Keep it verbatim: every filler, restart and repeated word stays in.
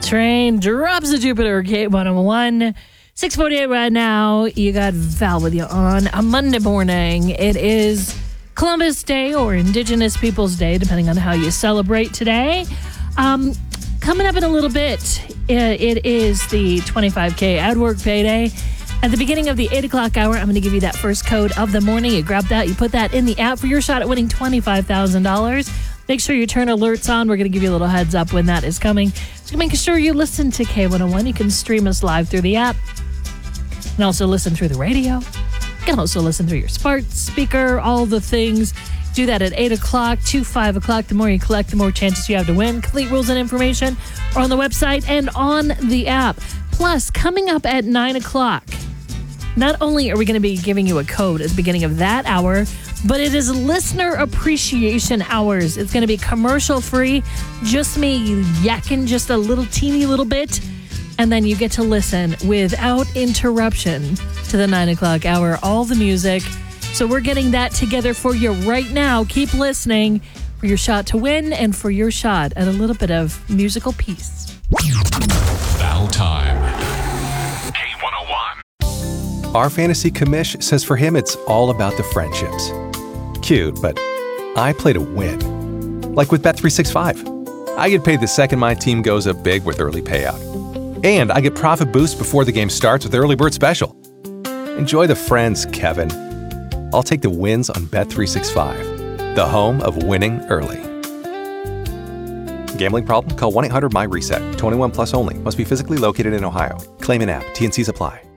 train drops to Jupiter, K one oh one. six forty-eight right now. You got Val with you on a Monday morning. It is Columbus Day or Indigenous Peoples Day, depending on how you celebrate today. Um, coming up in a little bit, it is the twenty-five K ad work payday. At the beginning of the eight o'clock hour, I'm going to give you that first code of the morning. You grab that, you put that in the app for your shot at winning twenty-five thousand dollars. Make sure you turn alerts on. We're going to give you a little heads up when that is coming. So make sure you listen to K one oh one. You can stream us live through the app. You can also listen through the radio. You can also listen through your smart speaker, all the things. Do that at eight o'clock to five o'clock. The more you collect, the more chances you have to win. Complete rules and information are on the website and on the app. Plus, coming up at nine o'clock, not only are we going to be giving you a code at the beginning of that hour, but it is listener appreciation hours. It's going to be commercial free, just me yakking just a little teeny little bit, and then you get to listen without interruption to the nine o'clock hour, all the music. So we're getting that together for you right now. Keep listening for your shot to win and for your shot at a little bit of musical peace. Val time. Our fantasy commish says for him it's all about the friendships. Cute, but I play to win. Like with Bet three sixty-five. I get paid the second my team goes up big with early payout. And I get profit boost before the game starts with Early Bird Special. Enjoy the friends, Kevin. I'll take the wins on Bet three sixty-five, the home of winning early. Gambling problem? Call one eight hundred M Y RESET. twenty-one plus only. Must be physically located in Ohio. Claim in app. T N Cs apply.